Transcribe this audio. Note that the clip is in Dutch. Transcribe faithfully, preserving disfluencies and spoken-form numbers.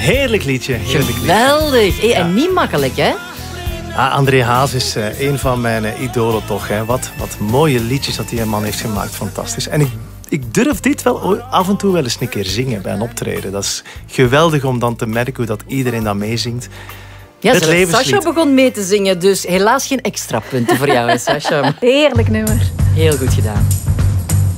Heerlijk liedje. Heerlijk liedje. Geweldig. Hey, en ja. Niet makkelijk, hè? Ah, André Hazes is uh, een van mijn uh, idolen toch. Hè. Wat, wat mooie liedjes dat die man heeft gemaakt. Fantastisch. En ik, ik durf dit wel af en toe wel eens een keer zingen bij een optreden. Dat is geweldig om dan te merken hoe dat iedereen dat meezingt. Ja, het Sascha begon mee te zingen, dus helaas geen extra punten voor jou, hè, Sascha. Heerlijk nummer. Heel goed gedaan.